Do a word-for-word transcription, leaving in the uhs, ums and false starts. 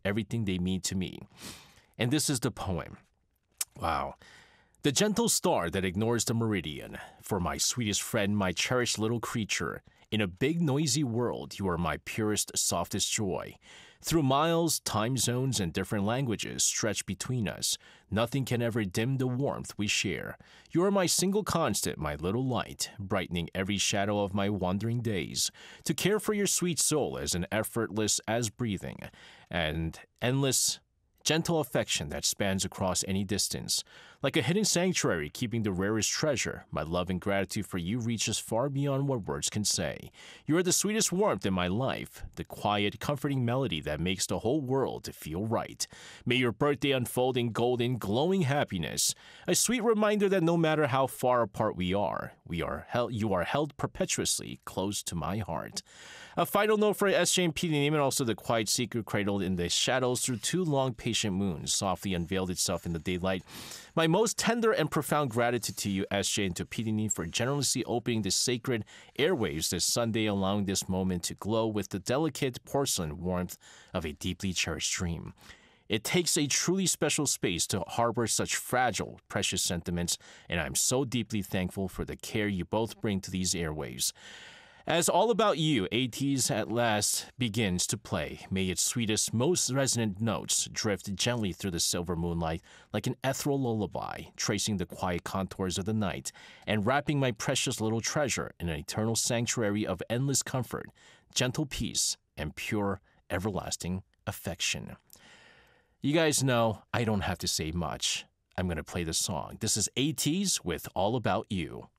everything they mean to me. And this is the poem. Wow. The gentle star that ignores the meridian. For my sweetest friend, my cherished little creature. In a big noisy world, you are my purest, softest joy. Through miles, time zones, and different languages stretched between us, nothing can ever dim the warmth we share. You are my single constant, my little light, brightening every shadow of my wandering days. To care for your sweet soul is an effortless as breathing, and endless gentle affection that spans across any distance. Like a hidden sanctuary keeping the rarest treasure, my love and gratitude for you reaches far beyond what words can say. You are the sweetest warmth in my life, the quiet, comforting melody that makes the whole world feel right. May your birthday unfold in golden, glowing happiness, a sweet reminder that no matter how far apart we are, we are held, you are held perpetuously close to my heart. A final note for S J and P D and also the quiet secret cradled in the shadows through two long patient moons softly unveiled itself in the daylight. My most tender and profound gratitude to you, S J, and to P D for generously opening the sacred airwaves this Sunday, allowing this moment to glow with the delicate porcelain warmth of a deeply cherished dream. It takes a truly special space to harbor such fragile, precious sentiments, and I'm so deeply thankful for the care you both bring to these airwaves. As All About You, ATEEZ at last begins to play, may its sweetest, most resonant notes drift gently through the silver moonlight like an ethereal lullaby, tracing the quiet contours of the night and wrapping my precious little treasure in an eternal sanctuary of endless comfort, gentle peace, and pure, everlasting affection. You guys know I don't have to say much. I'm going to play the song. This is ATEEZ with All About You.